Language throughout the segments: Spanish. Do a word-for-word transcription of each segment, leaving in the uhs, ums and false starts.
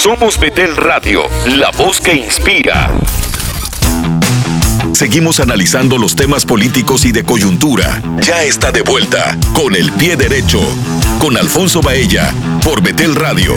Somos Betel Radio, la voz que inspira. Seguimos analizando los temas políticos y de coyuntura. Ya está de vuelta Con el Pie Derecho, con Alfonso Baella, por Betel Radio.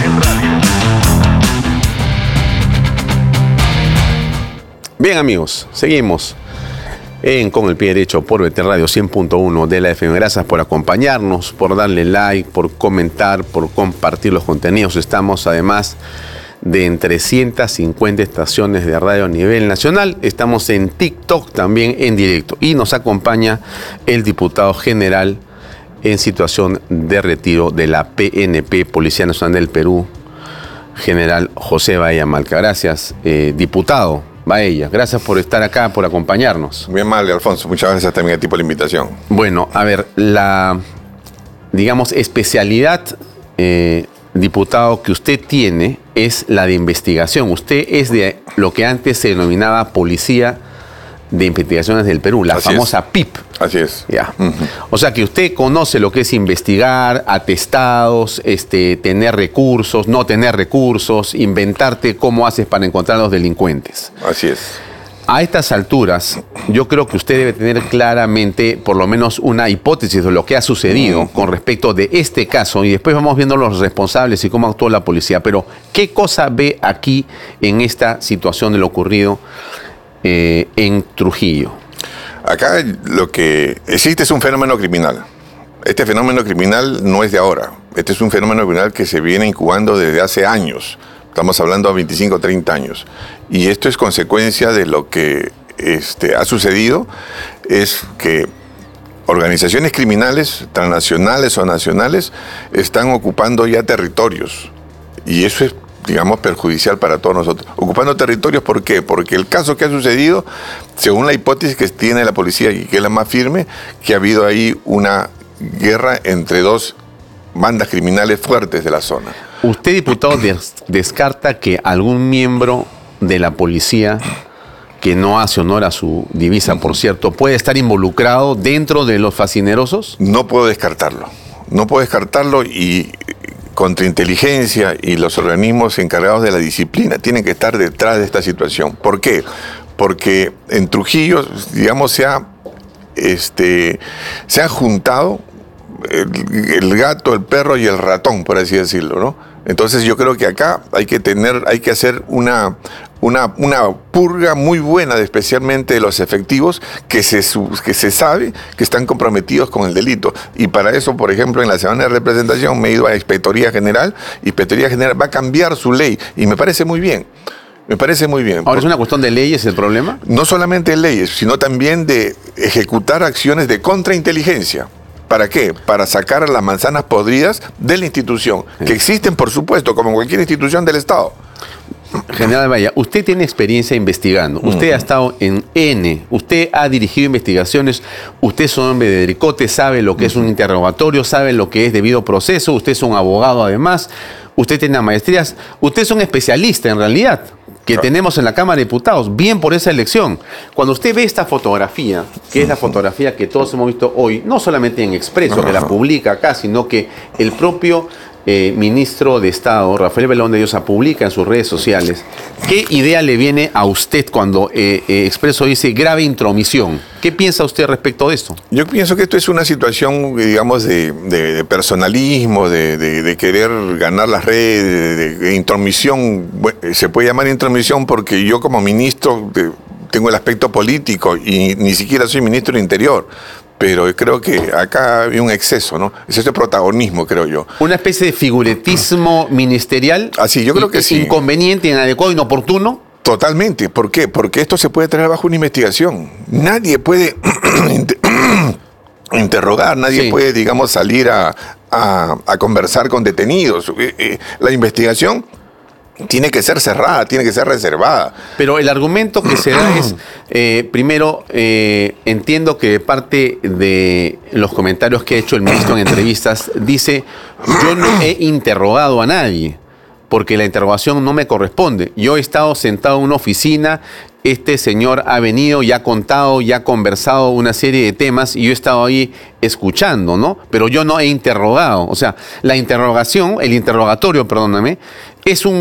Bien, amigos, seguimos en Con el Pie Derecho por Betel Radio cien punto uno de la F M. Gracias por acompañarnos, por darle like, por comentar, por compartir los contenidos. Estamos además de en trescientas cincuenta estaciones de radio a nivel nacional. Estamos en TikTok también en directo. Y nos acompaña el diputado general en situación de retiro de la P N P, Policía Nacional del Perú, general José Baella Malca. Gracias, eh, diputado Baella. Gracias por estar acá, por acompañarnos. Bien mal, Alfonso. Muchas gracias también a ti por la invitación. Bueno, a ver, la, digamos, especialidad, eh, diputado, que usted tiene es la de investigación. Usted es de lo que antes se denominaba Policía de Investigaciones del Perú, la Así famosa es. P I P. Así es. Ya. Uh-huh. O sea que usted conoce lo que es investigar, atestados, este, tener recursos, no tener recursos, inventarte cómo haces para encontrar a los delincuentes. Así es. A estas alturas, yo creo que usted debe tener claramente por lo menos una hipótesis de lo que ha sucedido uh-huh. con respecto de este caso, y después vamos viendo los responsables y cómo actuó la policía. Pero, ¿qué cosa ve aquí en esta situación de lo ocurrido eh, en Trujillo? Acá lo que existe es un fenómeno criminal. Este fenómeno criminal no es de ahora. Este es un fenómeno criminal que se viene incubando desde hace años. Estamos hablando de veinticinco o treinta años. Y esto es consecuencia de lo que este, ha sucedido, es que organizaciones criminales, transnacionales o nacionales, están ocupando ya territorios. Y eso es, digamos, perjudicial para todos nosotros. Ocupando territorios, ¿por qué? Porque el caso que ha sucedido, según la hipótesis que tiene la policía y que es la más firme, que ha habido ahí una guerra entre dos bandas criminales fuertes de la zona. ¿Usted, diputado, des- descarta que algún miembro de la policía, que no hace honor a su divisa, por cierto, puede estar involucrado dentro de los fascinerosos? No puedo descartarlo. No puedo descartarlo, y contrainteligencia y los organismos encargados de la disciplina tienen que estar detrás de esta situación. ¿Por qué? Porque en Trujillo, digamos, se ha, este, se ha juntado el, el gato, el perro y el ratón, por así decirlo, ¿no? Entonces yo creo que acá hay que tener, hay que hacer una, una, una purga muy buena, de, especialmente de los efectivos que se, que se sabe que están comprometidos con el delito. Y para eso, por ejemplo, en la semana de representación me he ido a Inspectoría General. Inspectoría General va a cambiar su ley y me parece muy bien. Me parece muy bien. ¿Ahora es una cuestión de leyes el problema? No solamente leyes, sino también de ejecutar acciones de contrainteligencia. ¿Para qué? Para sacar las manzanas podridas de la institución, que existen, por supuesto, como en cualquier institución del Estado. General Baella, usted tiene experiencia investigando, usted uh-huh. ha estado en N, usted ha dirigido investigaciones, usted es un hombre de Dericote, sabe lo que uh-huh. es un interrogatorio, sabe lo que es debido proceso, usted es un abogado además, usted tiene maestrías, usted es un especialista en realidad, que claro. tenemos en la Cámara de Diputados, bien por esa elección. Cuando usted ve esta fotografía, que es la fotografía que todos hemos visto hoy, no solamente en Expreso, que la publica acá, sino que el propio eh, ministro de Estado, Rafael Belón de Llosa, publica en sus redes sociales, ¿qué idea le viene a usted cuando eh, eh, Expreso dice grave intromisión? ¿Qué piensa usted respecto de esto? Yo pienso que esto es una situación, digamos, de, de, de personalismo, de, de, de querer ganar las redes, de, de intromisión. Bueno, se puede llamar intromisión porque yo como ministro de, tengo el aspecto político y ni siquiera soy ministro del Interior. Pero creo que acá hay un exceso, ¿no? Exceso de protagonismo, creo yo. ¿Una especie de figuretismo ministerial? Así, yo creo que sí. ¿Inconveniente, inadecuado, inoportuno? Totalmente. ¿Por qué? Porque esto se puede traer bajo una investigación. Nadie puede interrogar, nadie sí. puede, digamos, salir a, a, a conversar con detenidos. Eh, eh, la investigación tiene que ser cerrada, tiene que ser reservada. Pero el argumento que se da es, eh, primero, eh, entiendo que de parte de los comentarios que ha hecho el ministro en entrevistas, dice, yo no he interrogado a nadie, porque la interrogación no me corresponde. Yo he estado sentado en una oficina, este señor ha venido y ha contado y ha conversado una serie de temas y yo he estado ahí escuchando, ¿no? Pero yo no he interrogado. O sea, la interrogación, el interrogatorio, perdóname, es un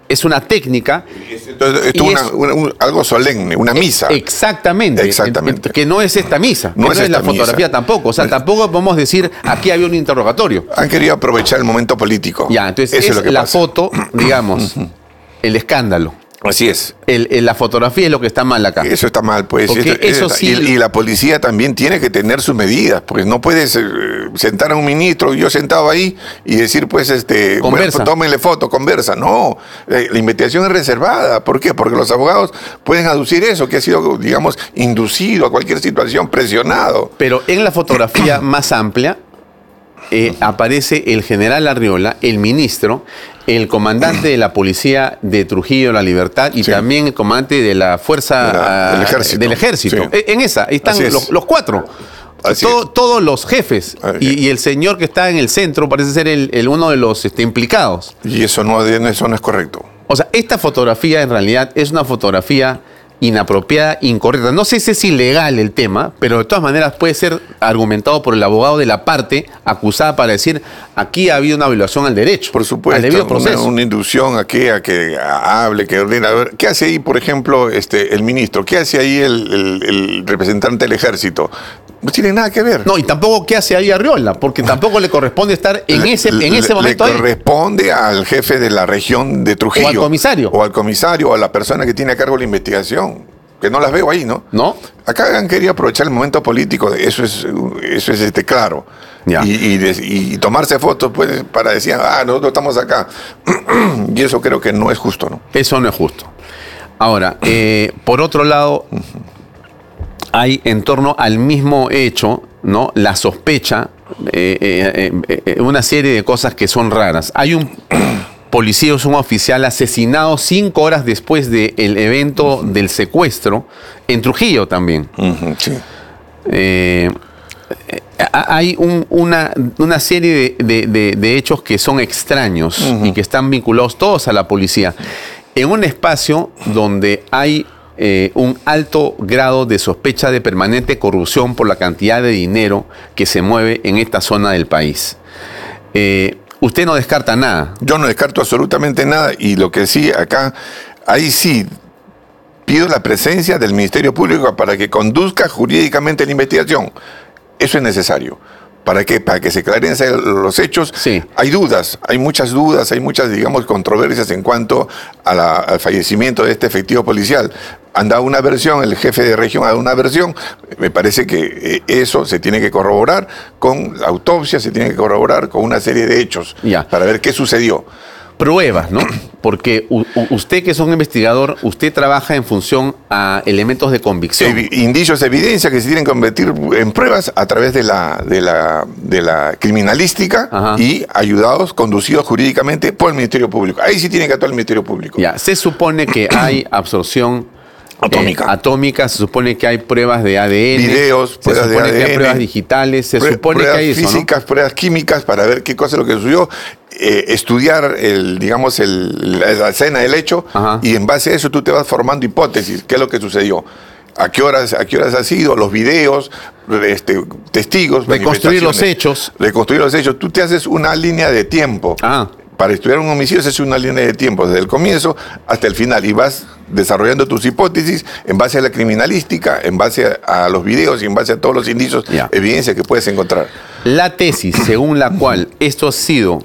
es una técnica. Entonces, esto es una, una, un, algo solemne, una misa. Exactamente. Exactamente. Que no es esta misa. No, es, no es la fotografía misa. Tampoco. O sea, tampoco podemos decir aquí había un interrogatorio. Han querido aprovechar el momento político. Ya, entonces Eso es, es lo la pasa. Foto, digamos, el escándalo. Así es. El, el, la fotografía es lo que está mal acá. Eso está mal, pues. Esto, eso sí, y, y la policía también tiene que tener sus medidas, porque no puedes eh, sentar a un ministro, yo sentado ahí, y decir, pues, este, bueno, pues, tómenle foto, conversa. No, eh, la investigación es reservada. ¿Por qué? Porque los abogados pueden aducir eso, que ha sido, digamos, inducido a cualquier situación, presionado. Pero en la fotografía más amplia eh, aparece el general Arriola, el ministro, el comandante de la policía de Trujillo, La Libertad, y sí. también el comandante de la fuerza de la, del ejército. Del ejército. Sí. En esa, ahí están los, los cuatro. Todo, todos los jefes. Y, y el señor que está en el centro parece ser el, el uno de los este, implicados. Y eso no, eso no es correcto. O sea, esta fotografía en realidad es una fotografía inapropiada, incorrecta. No sé si es ilegal el tema, pero de todas maneras puede ser argumentado por el abogado de la parte acusada para decir aquí ha habido una violación al derecho. Por supuesto, al debido proceso. Una, una inducción a que, a que hable, que ordene. A ver, ¿qué hace ahí, por ejemplo, este, el ministro? ¿Qué hace ahí el, el, el representante del ejército? No tiene nada que ver. No, y tampoco qué hace ahí Arriola, porque tampoco le corresponde estar en ese, en ese le, momento le ahí. corresponde al jefe de la región de Trujillo. O al comisario. O al comisario, o a la persona que tiene a cargo la investigación. Que no las veo ahí, ¿no? ¿No? Acá han querido aprovechar el momento político, eso es, eso es este, claro. Y, y, y tomarse fotos pues, para decir, ah, nosotros estamos acá. Y eso creo que no es justo, ¿no? Eso no es justo. Ahora, eh, por otro lado, hay en torno al mismo hecho, ¿no? La sospecha, eh, eh, eh, una serie de cosas que son raras. Hay un policía, es un oficial asesinado cinco horas después del evento uh-huh. del secuestro, en Trujillo también. Uh-huh, sí. eh, hay un, una, una serie de, de, de, de hechos que son extraños uh-huh. y que están vinculados todos a la policía, en un espacio donde hay eh, un alto grado de sospecha de permanente corrupción por la cantidad de dinero que se mueve en esta zona del país. Eh, Usted no descarta nada. Yo no descarto absolutamente nada, y lo que sí, acá, ahí sí, pido la presencia del Ministerio Público para que conduzca jurídicamente la investigación. Eso es necesario. ¿Para qué? Para que se esclarezcan los hechos. Sí. Hay dudas, hay muchas dudas, hay muchas, digamos, controversias en cuanto a la, al fallecimiento de este efectivo policial. Han dado una versión, el jefe de región ha dado una versión. Me parece que eso se tiene que corroborar con la autopsia, se tiene que corroborar con una serie de hechos ya. para ver qué sucedió. Pruebas, ¿no? Porque u, usted, que es un investigador, usted trabaja en función a elementos de convicción. Evi- indicios, evidencia que se tienen que convertir en pruebas a través de la, de la, de la criminalística. Ajá. Y ayudados, conducidos jurídicamente por el Ministerio Público. Ahí sí tiene que actuar el Ministerio Público. Ya, se supone que hay absorción atómica. Eh, atómica, se supone que hay pruebas de A D N. Videos, pruebas de A D N. Se supone que hay pruebas digitales, se Prue- supone pruebas que hay eso, físicas, ¿no? pruebas químicas para ver qué cosa es lo que sucedió. Eh, estudiar el, digamos, el, la escena del hecho. Ajá. Y en base a eso tú te vas formando hipótesis, qué es lo que sucedió. ¿A qué horas, a qué horas ha sido? Los videos, este, testigos, reconstruir los hechos. Reconstruir los hechos. Tú te haces una línea de tiempo. Ah. Para estudiar un homicidio se hace una línea de tiempo desde el comienzo hasta el final y vas desarrollando tus hipótesis en base a la criminalística, en base a, a los videos y en base a todos los indicios, yeah. evidencia que puedes encontrar. La tesis según la cual esto ha sido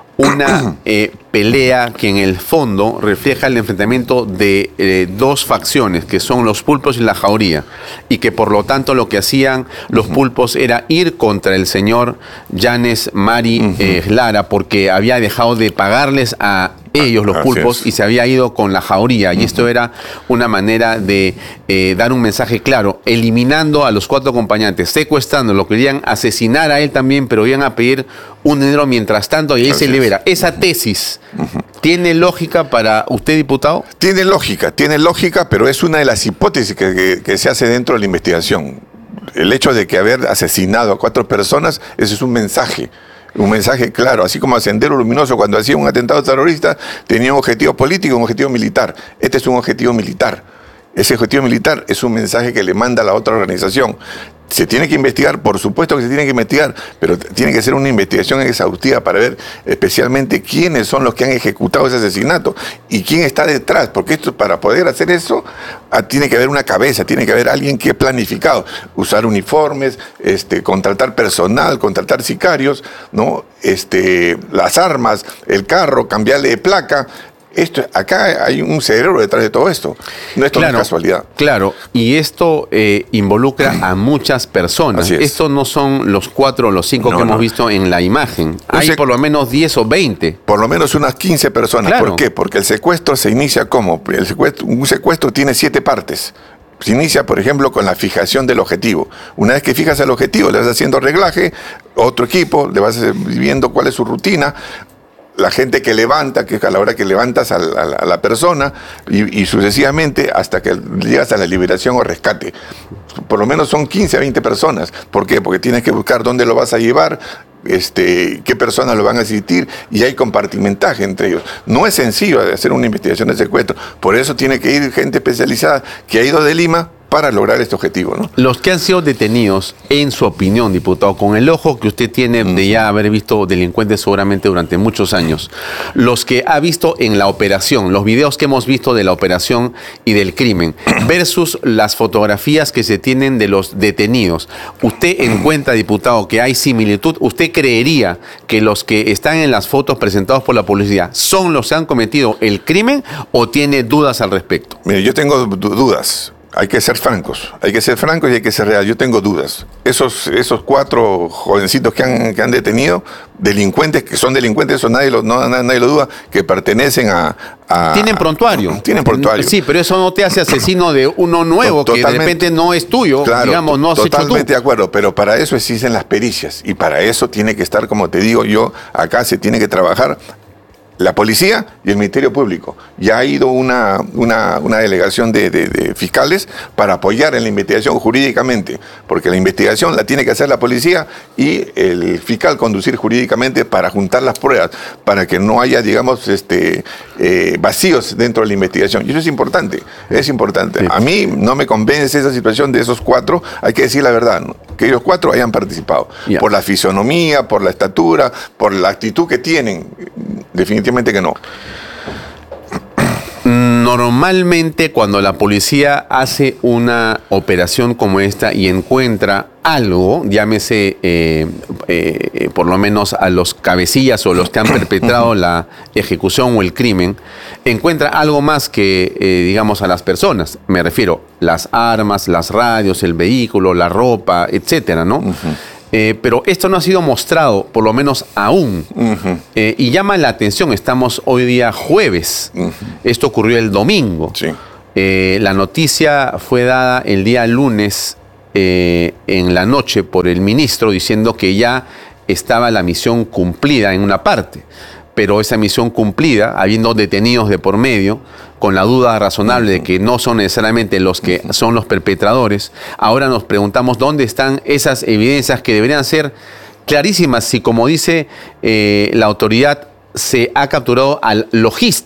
una eh, pelea que en el fondo refleja el enfrentamiento de eh, dos facciones, que son los pulpos y la jauría, y que por lo tanto lo que hacían los uh-huh. pulpos era ir contra el señor Yanes Mari uh-huh. eh, Lara, porque había dejado de pagarles a ellos, los pulpos, y se había ido con la jauría. Y uh-huh. esto era una manera de eh, dar un mensaje claro, eliminando a los cuatro acompañantes, secuestrando, lo querían asesinar a él también, pero iban a pedir un dinero mientras tanto, y ahí Así se libera. Es. Esa tesis, uh-huh. ¿tiene lógica para usted, diputado? Tiene lógica, tiene lógica, pero es una de las hipótesis que, que, que se hace dentro de la investigación. El hecho de que haber asesinado a cuatro personas, ese es un mensaje. Un mensaje claro, así como a Sendero Luminoso cuando hacía un atentado terrorista tenía un objetivo político y un objetivo militar. Este es un objetivo militar. Ese objetivo militar es un mensaje que le manda a la otra organización. Se tiene que investigar, por supuesto que se tiene que investigar, pero tiene que ser una investigación exhaustiva para ver especialmente quiénes son los que han ejecutado ese asesinato y quién está detrás, porque esto, para poder hacer eso tiene que haber una cabeza, tiene que haber alguien que ha planificado, usar uniformes, este, contratar personal, contratar sicarios, ¿no? Este, las armas, el carro, cambiarle de placa. Esto, acá hay un cerebro detrás de todo esto. No, esto claro, no es casualidad. Claro, y esto eh, involucra a muchas personas. Estos no son los cuatro o los cinco no, que no. hemos visto en la imagen. Hay por lo menos diez o veinte. Por lo menos unas quince personas. Claro. ¿Por qué? Porque el secuestro se inicia ¿cómo? El secuestro, un secuestro tiene siete partes. Se inicia, por ejemplo, con la fijación del objetivo. Una vez que fijas el objetivo, le vas haciendo reglaje, otro equipo, le vas viendo cuál es su rutina. La gente que levanta, que es a la hora que levantas a la, a la persona, y, y sucesivamente hasta que llegas a la liberación o rescate. Por lo menos son quince a veinte personas. ¿Por qué? Porque tienes que buscar dónde lo vas a llevar, este, qué personas lo van a asistir, y hay compartimentaje entre ellos. No es sencillo hacer una investigación de secuestro. Por eso tiene que ir gente especializada que ha ido de Lima para lograr este objetivo, ¿no? Los que han sido detenidos, en su opinión, diputado, con el ojo que usted tiene de ya haber visto delincuentes seguramente durante muchos años, los que ha visto en la operación, los videos que hemos visto de la operación y del crimen, versus las fotografías que se tienen de los detenidos, ¿usted encuentra, diputado, que hay similitud? ¿Usted creería que los que están en las fotos presentados por la policía son los que han cometido el crimen o tiene dudas al respecto? Mire, yo tengo dudas. Hay que ser francos, hay que ser francos y hay que ser real. Yo tengo dudas. Esos, esos cuatro jovencitos que han, que han detenido, delincuentes, que son delincuentes, eso nadie lo, no, nadie lo duda, que pertenecen a... a tienen prontuario. Tienen prontuario. Sí, pero eso no te hace asesino de uno nuevo, que de repente no es tuyo, claro, digamos, no has hecho tú. Totalmente de acuerdo, pero para eso existen las pericias y para eso tiene que estar, como te digo yo, acá se tiene que trabajar la policía y el Ministerio Público. Ya ha ido una, una, una delegación de, de, de fiscales para apoyar en la investigación jurídicamente, porque la investigación la tiene que hacer la policía y el fiscal conducir jurídicamente para juntar las pruebas, para que no haya, digamos, este, eh, vacíos dentro de la investigación. Y eso es importante, es importante. Sí. A mí no me convence esa situación de esos cuatro, hay que decir la verdad, ¿no? Que ellos cuatro hayan participado. Yeah. Por la fisonomía, por la estatura, por la actitud que tienen. Definitivamente que no. Normalmente cuando la policía hace una operación como esta y encuentra algo, llámese eh, eh, por lo menos a los cabecillas o los que han perpetrado la ejecución o el crimen, encuentra algo más que, eh, digamos, a las personas. Me refiero, las armas, las radios, el vehículo, la ropa, etcétera, ¿no? Uh-huh. Eh, pero esto no ha sido mostrado, por lo menos aún. Uh-huh. eh, y llama la atención, estamos hoy día jueves. Uh-huh. Esto ocurrió el domingo. Sí. Eh, la noticia fue dada el día lunes eh, en la noche por el ministro diciendo que ya estaba la misión cumplida en una parte. Pero esa misión cumplida, habiendo detenidos de por medio, con la duda razonable de que no son necesariamente los que son los perpetradores, ahora nos preguntamos dónde están esas evidencias que deberían ser clarísimas si, como dice eh, la autoridad, se ha capturado al logista.